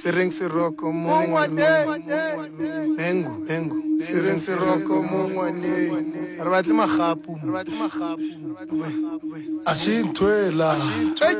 Sereng seroko mongwane. Hengu. Sereng seroko mongwane. Re batle magapu. A shintwela.